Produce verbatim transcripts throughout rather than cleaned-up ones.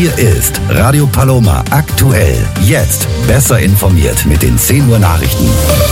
Hier ist Radio Paloma aktuell. Jetzt besser informiert mit den zehn Uhr Nachrichten.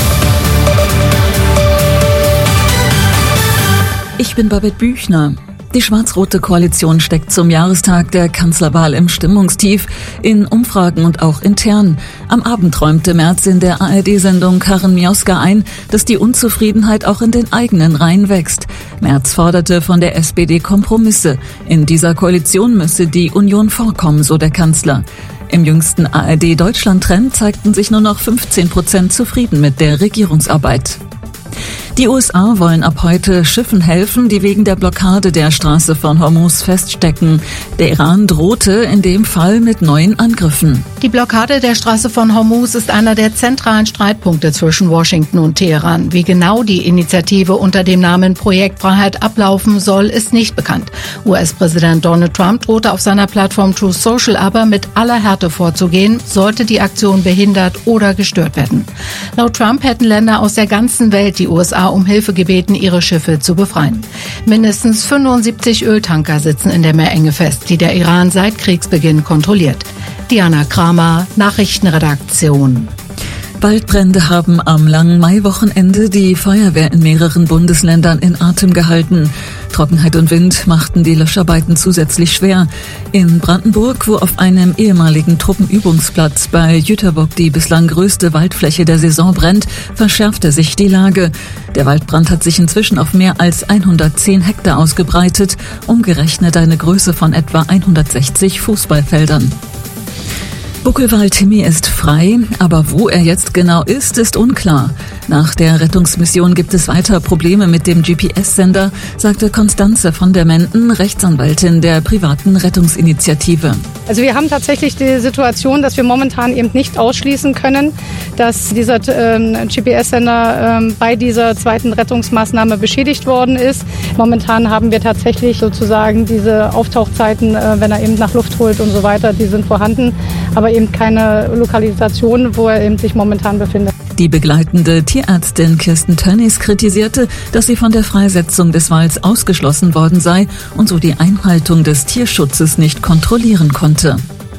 Ich bin Babette Büchner. Die schwarz-rote Koalition steckt zum Jahrestag der Kanzlerwahl im Stimmungstief, in Umfragen und auch intern. Am Abend räumte Merz in der A R D-Sendung Karin Mioska ein, dass die Unzufriedenheit auch in den eigenen Reihen wächst. Merz forderte von der S P D Kompromisse. In dieser Koalition müsse die Union vorkommen, so der Kanzler. Im jüngsten A R D-Deutschland-Trend zeigten sich nur noch fünfzehn Prozent zufrieden mit der Regierungsarbeit. Die U S A wollen ab heute Schiffen helfen, die wegen der Blockade der Straße von Hormuz feststecken. Der Iran drohte in dem Fall mit neuen Angriffen. Die Blockade der Straße von Hormuz ist einer der zentralen Streitpunkte zwischen Washington und Teheran. Wie genau die Initiative unter dem Namen Projekt Freiheit ablaufen soll, ist nicht bekannt. U S-Präsident Donald Trump drohte auf seiner Plattform Truth Social aber mit aller Härte vorzugehen, sollte die Aktion behindert oder gestört werden. Laut Trump hätten Länder aus der ganzen Welt die U S A um Hilfe gebeten, ihre Schiffe zu befreien. Mindestens fünfundsiebzig Öltanker sitzen in der Meerenge fest, die der Iran seit Kriegsbeginn kontrolliert. Diana Kramer, Nachrichtenredaktion. Waldbrände haben am langen Maiwochenende die Feuerwehr in mehreren Bundesländern in Atem gehalten. Trockenheit und Wind machten die Löscharbeiten zusätzlich schwer. In Brandenburg, wo auf einem ehemaligen Truppenübungsplatz bei Jüterbock die bislang größte Waldfläche der Saison brennt, verschärfte sich die Lage. Der Waldbrand hat sich inzwischen auf mehr als hundertzehn Hektar ausgebreitet, umgerechnet eine Größe von etwa hundertsechzig Fußballfeldern. Buckelwald Timmy ist frei, aber wo er jetzt genau ist, ist unklar. Nach der Rettungsmission gibt es weiter Probleme mit dem G P S-Sender, sagte Constanze von der Menden, Rechtsanwältin der privaten Rettungsinitiative. Also wir haben tatsächlich die Situation, dass wir momentan eben nicht ausschließen können, dass dieser ähm, G P S-Sender ähm, bei dieser zweiten Rettungsmaßnahme beschädigt worden ist. Momentan haben wir tatsächlich sozusagen diese Auftauchzeiten, äh, wenn er eben nach Luft holt und so weiter, die sind vorhanden, aber eben keine Lokalisation, wo er eben sich momentan befindet. Die begleitende Tierärztin Kirsten Tönnies kritisierte, dass sie von der Freisetzung des Walds ausgeschlossen worden sei und so die Einhaltung des Tierschutzes nicht kontrollieren konnte.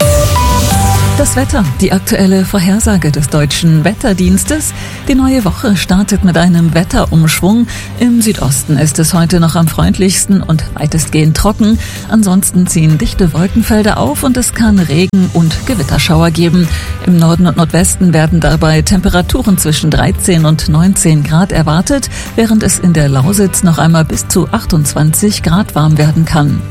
Das Wetter, die aktuelle Vorhersage des Deutschen Wetterdienstes. Die neue Woche startet mit einem Wetterumschwung. Im Südosten ist es heute noch am freundlichsten und weitestgehend trocken. Ansonsten ziehen dichte Wolkenfelder auf und es kann Regen und Gewitterschauer geben. Im Norden und Nordwesten werden dabei Temperaturen zwischen dreizehn und neunzehn Grad erwartet, während es in der Lausitz noch einmal bis zu achtundzwanzig Grad warm werden kann.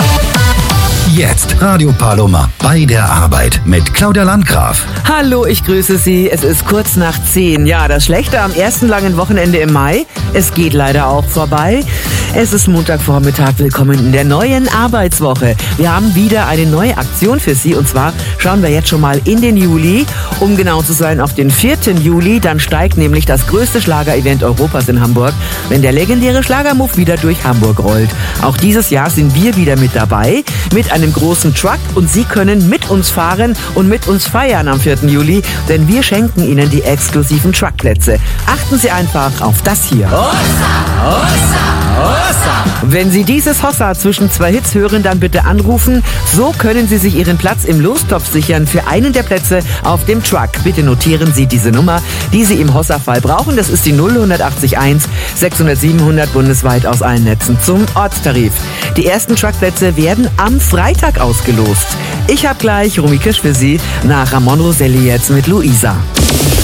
Jetzt Radio Paloma bei der Arbeit mit Claudia Landgraf. Hallo, ich grüße Sie. Es ist kurz nach zehn. Ja, das Schlechte am ersten langen Wochenende im Mai. Es geht leider auch vorbei. Es ist Montagvormittag. Willkommen in der neuen Arbeitswoche. Wir haben wieder eine neue Aktion für Sie. Und zwar schauen wir jetzt schon mal in den Juli. Um genau zu sein, auf den vierten Juli. Dann steigt nämlich das größte Schlagerevent Europas in Hamburg, wenn der legendäre Schlagermove wieder durch Hamburg rollt. Auch dieses Jahr sind wir wieder mit dabei. Mit einem großen Truck und Sie können mit uns fahren und mit uns feiern am vierten Juli, denn wir schenken Ihnen die exklusiven Truckplätze. Achten Sie einfach auf das hier. Hossa, Hossa, Hossa. Wenn Sie dieses Hossa zwischen zwei Hits hören, dann bitte anrufen. So können Sie sich Ihren Platz im Lostopf sichern für einen der Plätze auf dem Truck. Bitte notieren Sie diese Nummer, die Sie im Hossa-Fall brauchen. Das ist die null acht acht eins sechshundert siebenhundert bundesweit aus allen Netzen zum Ortstarif. Die ersten Truckplätze werden am Freitag ausgelost. Ich habe gleich Romy Kirsch für Sie nach Ramon Roselli jetzt mit Luisa.